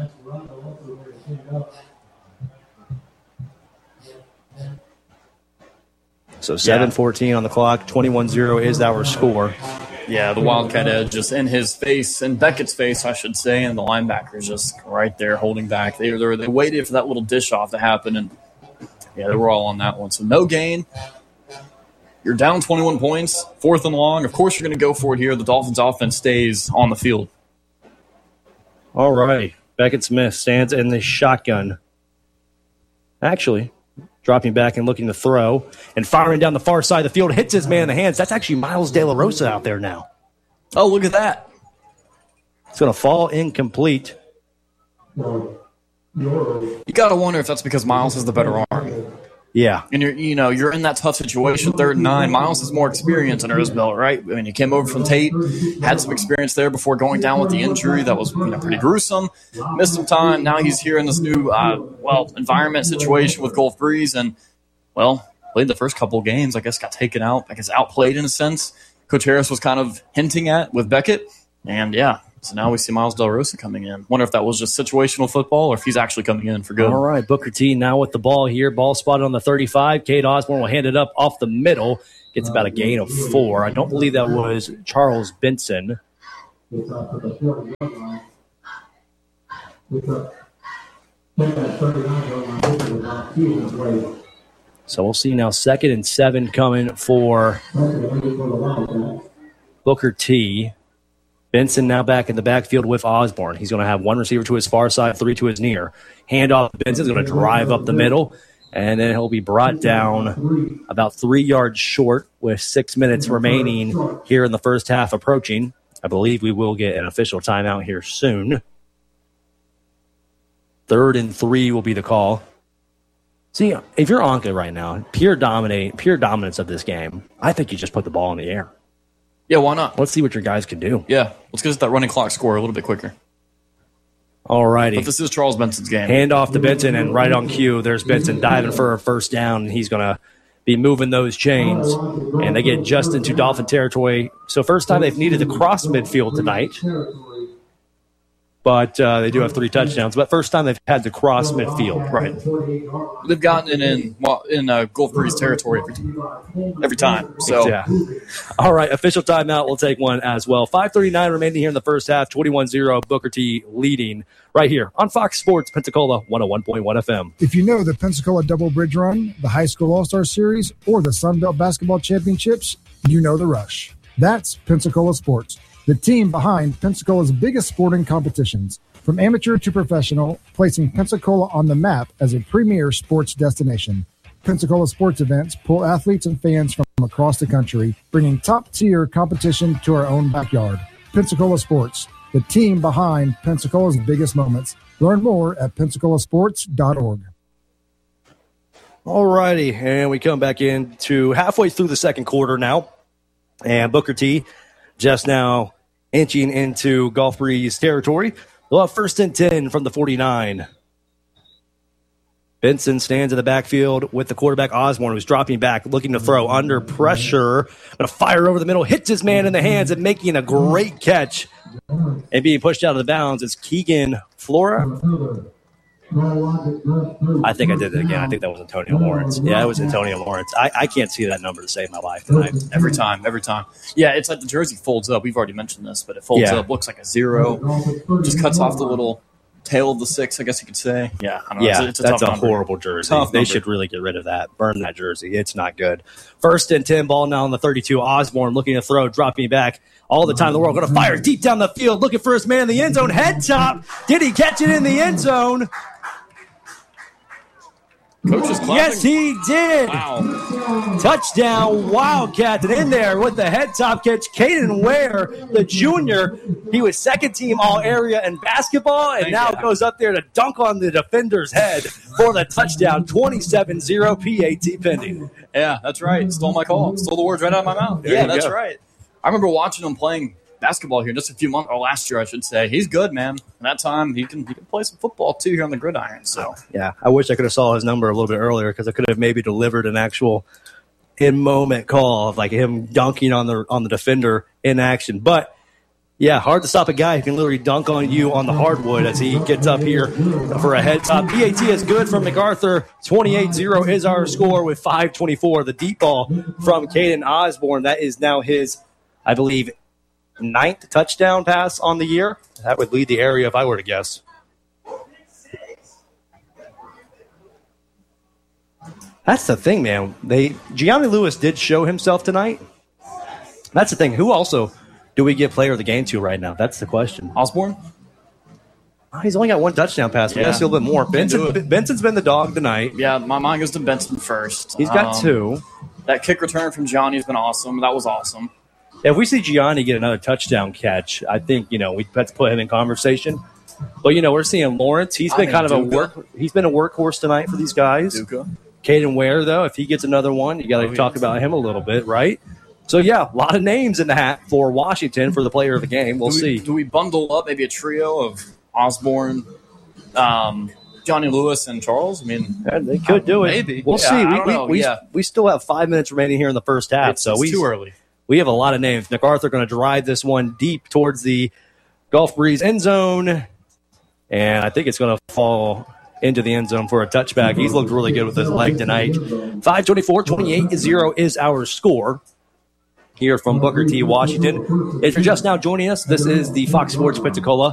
Speaker 1: So 7:14 on the clock, 21-0 is our score.
Speaker 2: Yeah, the Wildcat edge just in his face, in Beckett's face, I should say, and the linebackers just right there holding back. They waited for that little dish off to happen, and yeah, they were all on that one. So no gain. You're down 21 points, 4th and long. Of course you're going to go for it here. The Dolphins offense stays on the field.
Speaker 1: All right. Beckett Smith stands in the shotgun. Actually, dropping back and looking to throw and firing down the far side of the field, hits his man in the hands. That's actually Miles De La Rosa out there now.
Speaker 2: Oh, look at that.
Speaker 1: It's going to fall incomplete.
Speaker 2: You got to wonder if that's because Miles has the better arm.
Speaker 1: Yeah.
Speaker 2: And you're in that tough situation, 3rd and 9. Miles has more experience under his belt, right? I mean, he came over from Tate, had some experience there before going down with the injury that was pretty gruesome. Missed some time. Now he's here in this new environment situation with Gulf Breeze, and played the first couple of games. I guess got taken out. I guess outplayed in a sense. Coach Harris was kind of hinting at with Beckett, and so now we see Miles Del Rosa coming in. Wonder if that was just situational football or if he's actually coming in for good.
Speaker 1: All right, Booker T now with the ball here. Ball spotted on the 35. Cade Osborne will hand it up off the middle. Gets about a gain of 4. I don't believe that was Charles Benson. So we'll see now 2nd and 7 coming for Booker T. Benson now back in the backfield with Osborne. He's going to have 1 receiver to his far side, 3 to his near. Handoff to Benson's going to drive up the middle, and then he'll be brought down about 3 yards short with 6 minutes remaining here in the first half approaching. I believe we will get an official timeout here soon. 3rd and 3 will be the call. See, if you're Anka right now, pure dominance of this game, I think you just put the ball in the air.
Speaker 2: Yeah, why not?
Speaker 1: Let's see what your guys can do.
Speaker 2: Yeah, let's get that running clock score a little bit quicker.
Speaker 1: All righty.
Speaker 2: But this is Charles Benson's game.
Speaker 1: Hand off to Benson, and right on cue, there's Benson diving for a first down, and he's going to be moving those chains. And they get just into Dolphin territory. So first time they've needed to cross midfield tonight. But they do have 3 touchdowns. But first time they've had to cross midfield. Right.
Speaker 2: They've gotten it in Gulf Breeze territory every time. So,
Speaker 1: yeah. All right, official timeout. We'll take one as well. 5:39 remaining here in the first half. 21-0, Booker T leading right here on Fox Sports Pensacola 101.1 FM.
Speaker 7: If you know the Pensacola Double Bridge Run, the High School All-Star Series, or the Sun Belt Basketball Championships, you know the rush. That's Pensacola Sports, the team behind Pensacola's biggest sporting competitions. From amateur to professional, placing Pensacola on the map as a premier sports destination. Pensacola sports events pull athletes and fans from across the country, bringing top-tier competition to our own backyard. Pensacola Sports, the team behind Pensacola's biggest moments. Learn more at PensacolaSports.org.
Speaker 1: All righty, and we come back into halfway through the second quarter now. And Booker T just now inching into Gulf Breeze territory. They'll have 1st and 10 from the 49. Benson stands in the backfield with the quarterback Osborne, who's dropping back, looking to throw under pressure. Going to fire over the middle, hits his man in the hands, and making a great catch. And being pushed out of the bounds is Keegan Flora. I think I did it again. I think that was Antonio Lawrence. Yeah, it was Antonio Lawrence. I can't see that number to save my life tonight.
Speaker 2: Every time. Yeah, it's like the jersey folds up. We've already mentioned this, but it folds up, looks like a 0. Just cuts off the little tail of the 6, I guess you could say. Yeah, I don't know.
Speaker 1: Yeah, that's a horrible jersey. They should really get rid of that. Burn that jersey. It's not good. 1st and 10, ball now on the 32. Osborne looking to throw, dropping back. All the time in the world, going to fire deep down the field, looking for his man in the end zone. Head top. Did he catch it in the end zone?
Speaker 2: Coach is clapping.
Speaker 1: Yes, he did.
Speaker 2: Wow.
Speaker 1: Touchdown, Wildcats. And in there with the head top catch, Caden Ware, the junior. He was 2nd team all-area in basketball, and now goes up there to dunk on the defender's head for the touchdown. 27-0 PAT pending.
Speaker 2: Yeah, that's right. Stole my call. Stole the words right out of my mouth. Yeah, that's right. I remember watching him playing basketball here just a few months, or last year, I should say. He's good, man. And that time, he can play some football, too, here on the gridiron. So
Speaker 1: yeah, I wish I could have saw his number a little bit earlier because I could have maybe delivered an actual in-moment call of like him dunking on the defender in action. But, yeah, hard to stop a guy who can literally dunk on you on the hardwood as he gets up here for a head top. PAT is good from MacArthur. 28-0 is our score with 5:24. The deep ball from Caden Osborne. That is now his, I believe, 9th touchdown pass on the year. That would lead the area if I were to guess. That's the thing, man. Gianni Lewis did show himself tonight. That's the thing. Who also do we give player of the game to right now? That's the question.
Speaker 2: Osborne?
Speaker 1: He's only got 1 touchdown pass. We got to see a little bit more. Benson's been the dog tonight.
Speaker 2: Yeah, my mind goes to Benson first.
Speaker 1: He's got 2.
Speaker 2: That kick return from Johnny has been awesome. That was awesome.
Speaker 1: If we see Gianni get another touchdown catch, I think, we have to put him in conversation. But, we're seeing Lawrence. He's been kind of he's been a workhorse tonight for these guys.
Speaker 2: Duca.
Speaker 1: Caden Ware, though, if he gets another one, you got to talk about him a little bit, right? So, yeah, a lot of names in the hat for Washington for the player of the game. We'll see.
Speaker 2: Do we bundle up maybe a trio of Osborne, Johnny Lewis, and Charles? I mean,
Speaker 1: they could do it.
Speaker 2: Maybe.
Speaker 1: We'll see.
Speaker 2: I don't know.
Speaker 1: We still have 5 minutes remaining here in the first half.
Speaker 2: It's too early.
Speaker 1: We have a lot of names. MacArthur going to drive this one deep towards the Gulf Breeze end zone, and I think it's going to fall into the end zone for a touchback. He's looked really good with his leg tonight. 5:24, 28-0 is our score here from Booker T, Washington. If you're just now joining us, this is the Fox Sports Pensacola